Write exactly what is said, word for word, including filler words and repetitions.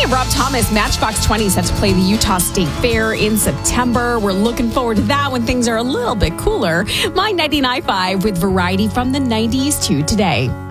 Hey, Rob Thomas, Matchbox twenty set to play the Utah State Fair in September. We're looking forward to that when things are a little bit cooler. My ninety-nine point five with variety from the nineties to today.